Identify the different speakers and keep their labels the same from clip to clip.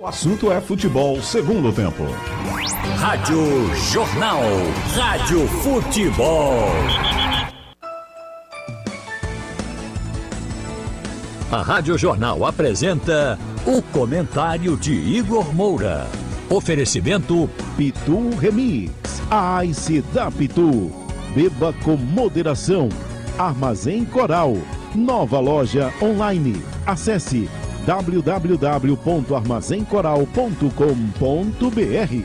Speaker 1: O assunto é futebol segundo tempo.
Speaker 2: Rádio Jornal. Rádio Futebol. A Rádio Jornal apresenta o comentário de Igor Moura. Oferecimento
Speaker 1: Pitu Remix. A Ice da Pitu. Beba com moderação. Armazém Coral. Nova loja online. Acesse www.armazencoral.com.br.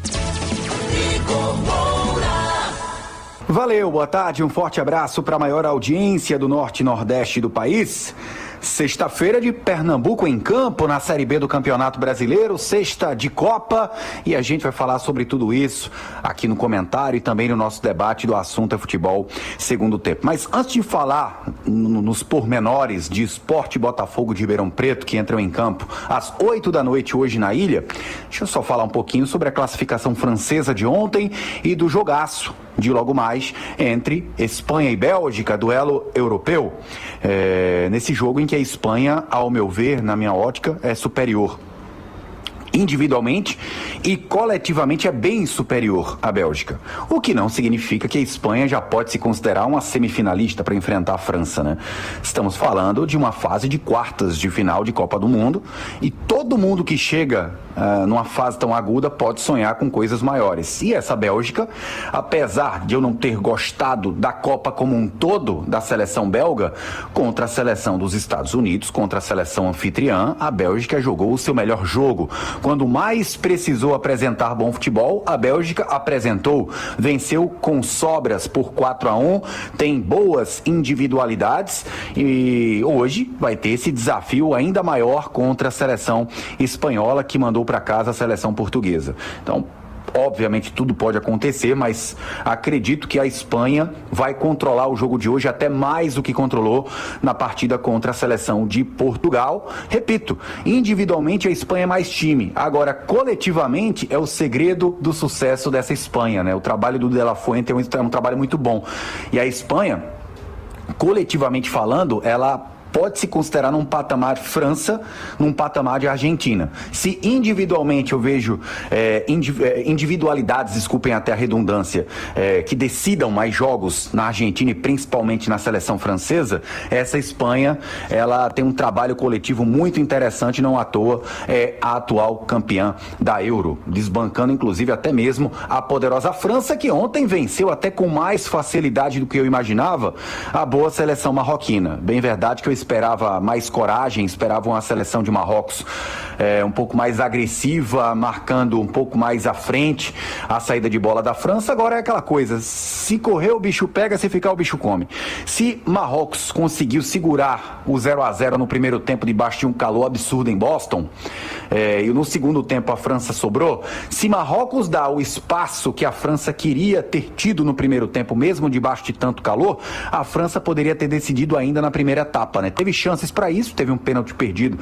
Speaker 3: Valeu, boa tarde, um forte abraço para a maior audiência do norte e nordeste do país. Sexta-feira de Pernambuco em campo na Série B do Campeonato Brasileiro, sexta de Copa, e a gente vai falar sobre tudo isso aqui no comentário e também no nosso debate do assunto é futebol segundo tempo. Mas antes de falar nos pormenores de Sport Botafogo de Ribeirão Preto, que entram em campo às 8 da noite hoje na ilha, deixa eu só falar um pouquinho sobre a classificação francesa de ontem e do jogaço de logo mais entre Espanha e Bélgica, duelo europeu, nesse jogo em que a Espanha, ao meu ver, na minha ótica, é superior individualmente e coletivamente é bem superior à Bélgica. O que não significa que a Espanha já pode se considerar uma semifinalista para enfrentar a França, né? Estamos falando de uma fase de quartas de final de Copa do Mundo e todo mundo que chega numa fase tão aguda pode sonhar com coisas maiores. E essa Bélgica, apesar de eu não ter gostado da Copa como um todo, da seleção belga, contra a seleção dos Estados Unidos, contra a seleção anfitriã, a Bélgica jogou o seu melhor jogo. Quando mais precisou apresentar bom futebol, a Bélgica apresentou, venceu com sobras por 4-1, tem boas individualidades e hoje vai ter esse desafio ainda maior contra a seleção espanhola que mandou para casa a seleção portuguesa. Então, obviamente tudo pode acontecer, mas acredito que a Espanha vai controlar o jogo de hoje até mais do que controlou na partida contra a seleção de Portugal. Repito, individualmente a Espanha é mais time. Agora, coletivamente, é o segredo do sucesso dessa Espanha, né? O trabalho do De La Fuente é um trabalho muito bom. E a Espanha, coletivamente falando, ela pode se considerar num patamar França, num patamar de Argentina. Se individualmente eu vejo individualidades, desculpem até a redundância, que decidam mais jogos na Argentina e principalmente na seleção francesa, essa Espanha, ela tem um trabalho coletivo muito interessante, não à toa é a atual campeã da Euro, desbancando inclusive até mesmo a poderosa França, que ontem venceu até com mais facilidade do que eu imaginava a boa seleção marroquina. Bem verdade que eu esperava mais coragem, esperava uma seleção de Marrocos um pouco mais agressiva, marcando um pouco mais à frente a saída de bola da França. Agora é aquela coisa, se correr o bicho pega, se ficar o bicho come. Se Marrocos conseguiu segurar o 0-0 no primeiro tempo debaixo de um calor absurdo em Boston, e no segundo tempo a França sobrou, se Marrocos dá o espaço que a França queria ter tido no primeiro tempo, mesmo debaixo de tanto calor, a França poderia ter decidido ainda na primeira etapa, né? Teve chances para isso, teve um pênalti perdido